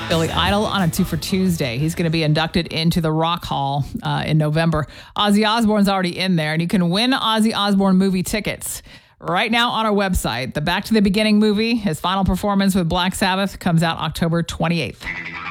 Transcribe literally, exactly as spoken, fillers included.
Billy Idol on a two for Tuesday. He's going to be inducted into the Rock Hall uh, in November. Ozzy Osbourne's already in there, and you can win Ozzy Osbourne movie tickets right now on our website. The Back to the Beginning movie, his final performance with Black Sabbath, comes out October twenty-eighth.